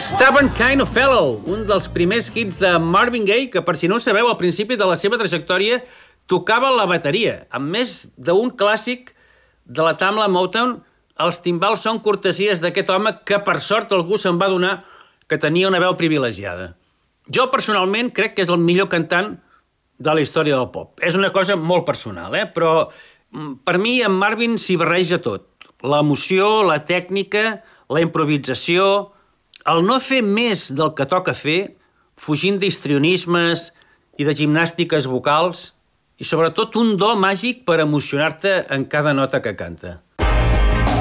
Stubborn Kind of Fellow, un dels primers hits de Marvin Gaye, que per si no ho sabeu, al principi de la seva trajectòria tocava la bateria. Amb més d'un clàssic de la Tamla Motown, els timbals són cortesies d'aquest home que per sort algú se'n va adonar que tenia una veu privilegiada. Jo personalment crec que és el millor cantant de la història del pop. És una cosa molt personal, però per mi en Marvin s'hi barreja tot. L'emoció, la tècnica, la improvisació, el no fer més del que toca fer, fugint d'histrionismes i de gimnàstiques vocals, i sobretot un do màgic per emocionar-te en cada nota que canta.